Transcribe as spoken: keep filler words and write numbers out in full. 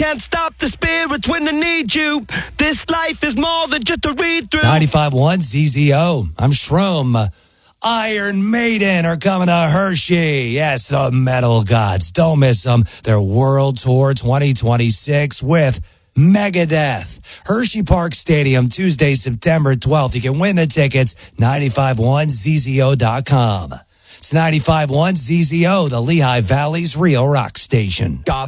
can't stop the spirits when they need you. This life is more than just a read-through. ninety-five point one Z Z O. I'm Shroom. Iron Maiden are coming to Hershey. Yes, the metal gods. Don't miss them. Their World Tour twenty twenty-six with Megadeth. Hershey Park Stadium, Tuesday, September twelfth. You can win the tickets, ninety-five one Z Z O dot com. It's ninety-five point one Z Z O, the Lehigh Valley's real rock station.